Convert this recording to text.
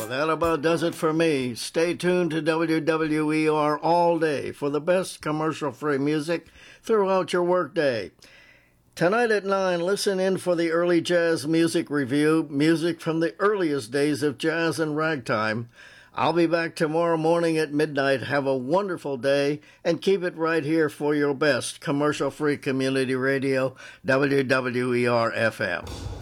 Well, that about does it for me. Stay tuned to WWER all day for the best commercial-free music throughout your workday. Tonight at 9, listen in for the early jazz music review, music from the earliest days of jazz and ragtime. I'll be back tomorrow morning at midnight. Have a wonderful day, and keep it right here for your best commercial-free community radio, WWER-FM.